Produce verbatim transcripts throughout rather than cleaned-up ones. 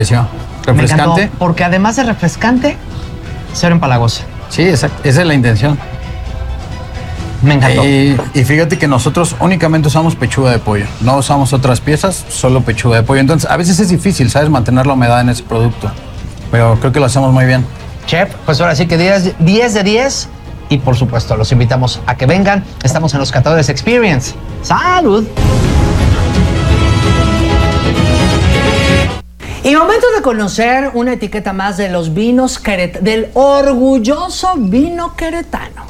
refrescante. Me encantó, porque además de refrescante, cero empalagosa. Sí, exacto. Esa es la intención. Me encantó. Y, y fíjate que nosotros únicamente usamos pechuga de pollo. No usamos otras piezas, solo pechuga de pollo. Entonces, a veces es difícil, ¿sabes? Mantener la humedad en ese producto. Pero creo que lo hacemos muy bien. Chef, pues ahora sí que diez de diez. Y por supuesto, los invitamos a que vengan. Estamos en los Catadores Experience. ¡Salud! Y momento de conocer una etiqueta más de los vinos queret- del orgulloso vino queretano.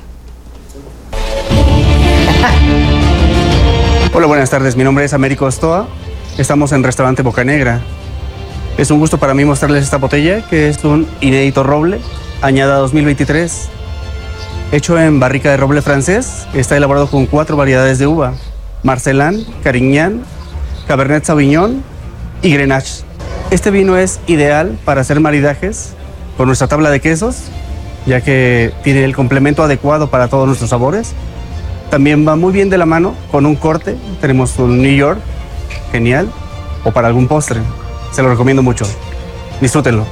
Hola, buenas tardes. Mi nombre es Américo Ostoa. Estamos en Restaurante Bocanegra. Es un gusto para mí mostrarles esta botella, que es un inédito roble, añada dos mil veintitrés. Hecho en barrica de roble francés, está elaborado con cuatro variedades de uva: Marcelán, Carignan, Cabernet Sauvignon y Grenache. Este vino es ideal para hacer maridajes con nuestra tabla de quesos, ya que tiene el complemento adecuado para todos nuestros sabores. También va muy bien de la mano con un corte. Tenemos un New York, genial, o para algún postre. Se lo recomiendo mucho. Disfrútenlo.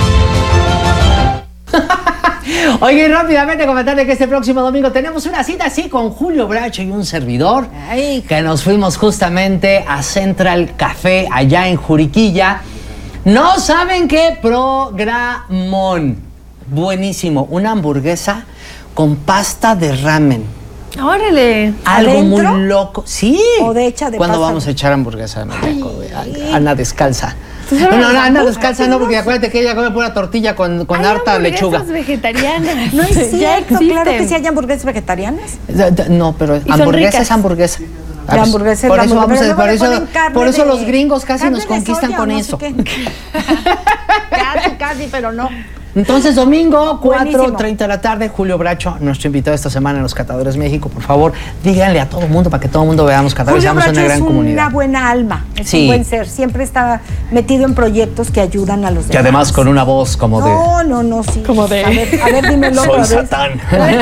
Oye, rápidamente comentarle que este próximo domingo tenemos una cita así con Julio Bracho y un servidor. Ay. Que nos fuimos justamente a Central Café allá en Juriquilla. No saben qué programón. Buenísimo. Una hamburguesa con pasta de ramen. Órale. Algo ¿Adentro? muy loco. Sí. O de hecha de ¿Cuándo pasta? vamos a echar hamburguesa? No, Ay, Ay, Ana descalza. ¿Tú No, sabes no, no, las Ana hamburguesas? descalza no, porque acuérdate que ella come pura tortilla con, con Hay harta lechuga. hamburguesas vegetarianas. No es Ya cierto, existen. claro que sí hay hamburguesas vegetarianas. No, pero son hamburguesa ricas. es hamburguesa. La hamburguesa es por la eso hamburguesa, vamos a- pero por luego le eso, ponen carne por eso de- los gringos casi carne nos de conquistan soya, con no sé eso. qué. Casi, casi, pero no. Entonces, domingo, cuatro Buenísimo. treinta de la tarde, Julio Bracho, nuestro invitado esta semana en Los Catadores México. Por favor, díganle a todo el mundo para que todo el mundo veamos Catadores. Julio Seamos Bracho una gran es comunidad. una buena alma, es Sí. un buen ser. Siempre está metido en proyectos que ayudan a los demás. Y además con una voz como de... No, no, no, sí. Como de- A ver, a ver, dímelo Soy otra vez. Satán.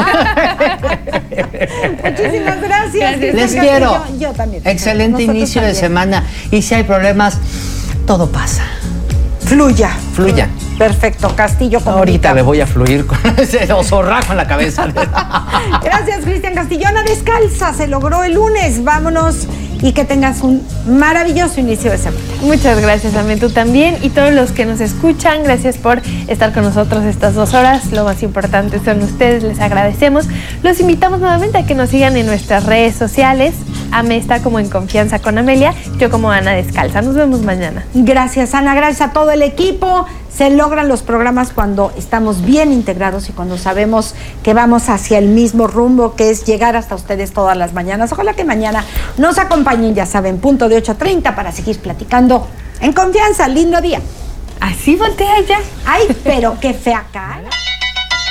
Muchísimas gracias. Les Cristian quiero. Castillo. Yo también. Excelente Nosotros inicio de también. semana. Y si hay problemas, todo pasa. Fluya. Fluyan. Perfecto, Castillo. Ahorita comunica. le voy a fluir con ese osorrajo en la cabeza. Gracias, Cristian Castillona. Descalza, se logró el lunes. Vámonos y que tengas un maravilloso inicio de semana. Muchas gracias, Amé, tú también. Y todos los que nos escuchan, gracias por estar con nosotros estas dos horas. Lo más importante son ustedes, les agradecemos. Los invitamos nuevamente a que nos sigan en nuestras redes sociales. Amé está como En Confianza con Amelia, yo como Ana Descalza. Nos vemos mañana. Gracias, Ana. Gracias a todo el equipo. Se logran los programas cuando estamos bien integrados y cuando sabemos que vamos hacia el mismo rumbo, que es llegar hasta ustedes todas las mañanas. Ojalá que mañana nos acompañen, ya saben, punto de ocho treinta para seguir platicando en confianza. Lindo día. Así voltea ya. Ay, pero qué fea cara.